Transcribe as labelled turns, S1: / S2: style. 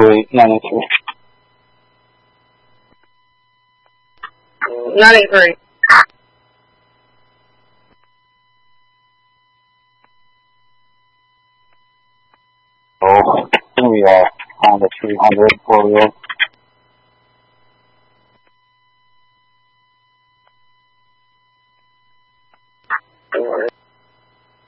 S1: 93.
S2: 93.
S1: Oh, we are on the 300 for you.